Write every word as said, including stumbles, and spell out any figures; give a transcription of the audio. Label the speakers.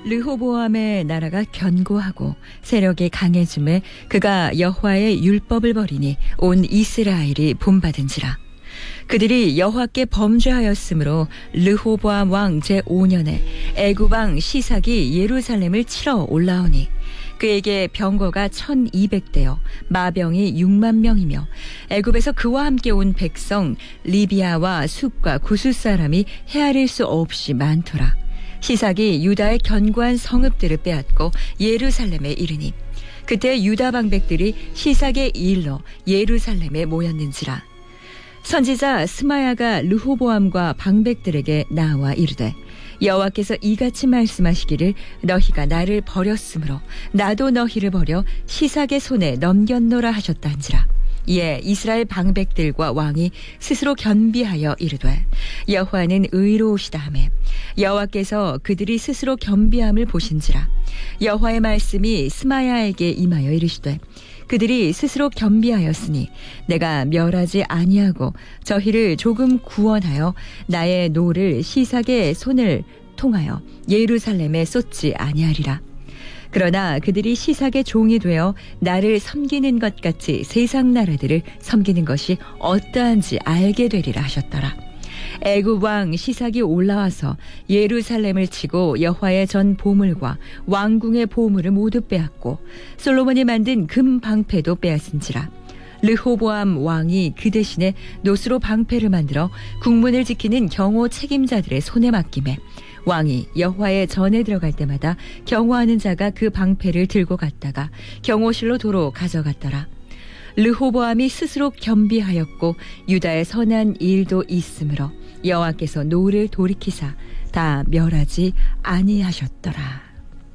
Speaker 1: 르호보암의 나라가 견고하고 세력이 강해짐에 그가 여호와의 율법을 버리니 온 이스라엘이 본받은지라. 그들이 여호와께 범죄하였으므로 르호보암 왕 제오 년에 애굽 왕 시삭이 예루살렘을 치러 올라오니 그에게 병거가 천이백 대여 마병이 육만 명이며 애굽에서 그와 함께 온 백성 리비아와 숫과 구스 사람이 헤아릴 수 없이 많더라. 시삭이 유다의 견고한 성읍들을 빼앗고 예루살렘에 이르니 그때 유다 방백들이 시삭의 일로 예루살렘에 모였는지라. 선지자 스마야가 르호보암과 방백들에게 나와 이르되 여호와께서 이같이 말씀하시기를 너희가 나를 버렸으므로 나도 너희를 버려 시삭의 손에 넘겼노라 하셨다한지라. 이에 이스라엘 방백들과 왕이 스스로 겸비하여 이르되 여호와는 의로우시다 하매 여호와께서 그들이 스스로 겸비함을 보신지라. 여호와의 말씀이 스마야에게 임하여 이르시되 그들이 스스로 겸비하였으니 내가 멸하지 아니하고 저희를 조금 구원하여 나의 노를 시삭의 손을 통하여 예루살렘에 쏟지 아니하리라. 그러나 그들이 시삭의 종이 되어 나를 섬기는 것 같이 세상 나라들을 섬기는 것이 어떠한지 알게 되리라 하셨더라. 애굽 왕 시삭이 올라와서 예루살렘을 치고 여호와의 전 보물과 왕궁의 보물을 모두 빼앗고 솔로몬이 만든 금 방패도 빼앗은지라. 르호보암 왕이 그 대신에 노스로 방패를 만들어 국문을 지키는 경호 책임자들의 손에 맡기매 왕이 여호와의 전에 들어갈 때마다 경호하는 자가 그 방패를 들고 갔다가 경호실로 도로 가져갔더라. 르호보암이 스스로 겸비하였고 유다의 선한 일도 있으므로 여호와께서 노를 돌이키사 다 멸하지 아니하셨더라.